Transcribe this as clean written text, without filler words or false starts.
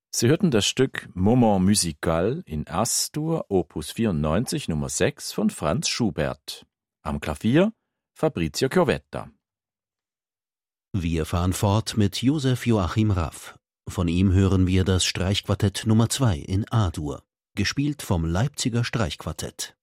Sie hörten das Stück Moment musical in As-Dur, Opus 94, Nummer 6 von Franz Schubert. Am Klavier Fabrizio Chiovetta. Wir fahren fort mit Josef Joachim Raff. Von ihm hören wir das Streichquartett Nummer 2 in A-Dur, gespielt vom Leipziger Streichquartett.